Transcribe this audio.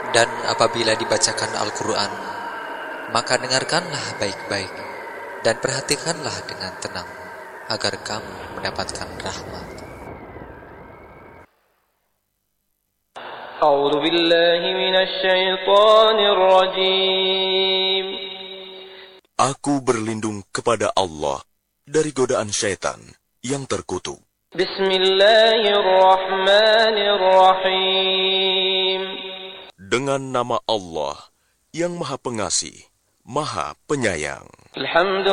Dan apabila dibacakan Al-Quran, maka dengarkanlah baik-baik dan perhatikanlah dengan tenang, agar kamu mendapatkan rahmat. A'udzu billahi minasy syaithanir rajim. Aku berlindung kepada Allah dari godaan syaitan yang terkutuk. Bismillahirrahmanirrahim. Dengan nama Allah yang Maha Pengasih, Maha Penyayang.